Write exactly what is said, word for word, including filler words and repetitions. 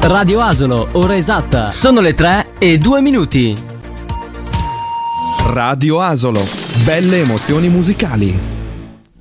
Radio Asolo, ora esatta. Sono le tre e due minuti. Radio Asolo, belle emozioni musicali.